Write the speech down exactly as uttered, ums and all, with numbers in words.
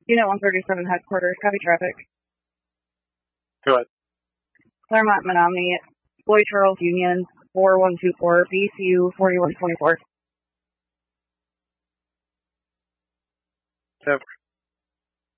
Unit one thirty-seven headquarters, copy traffic. Go ahead. Claremont, Menominee, Floyd Charles Union, four one two four, B C U forty-one twenty-four. Ten